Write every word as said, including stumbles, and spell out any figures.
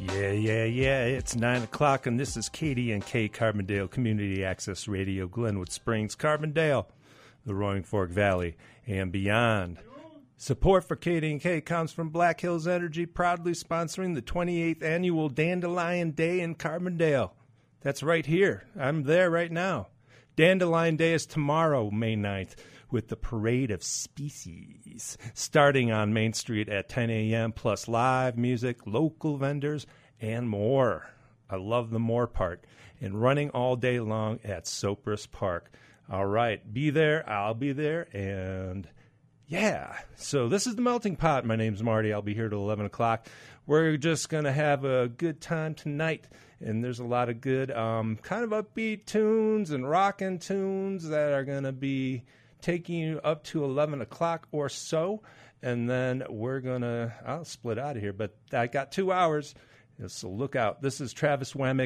Yeah, yeah, yeah. It's nine o'clock, and this is K D and K Carbondale Community Access Radio, Glenwood Springs, Carbondale, the Roaring Fork Valley, and beyond. Support for K D and K comes from Black Hills Energy, proudly sponsoring the twenty-eighth Annual Dandelion Day in Carbondale. That's right here. I'm there right now. Dandelion Day is tomorrow, May ninth, with the Parade of Species, starting on Main Street at ten a.m., plus live music, local vendors, and more. I love the more part. And running all day long at Sopris Park. All right, be there. I'll be there. And yeah, so this is The Melting Pot. My name's Marty. I'll be here till eleven o'clock. We're just going to have a good time tonight. And there's a lot of good um, kind of upbeat tunes and rockin' tunes that are going to be taking you up to eleven o'clock or so. And then we're going to, I'll split out of here, but I got two hours. So look out. This is Travis Wamick.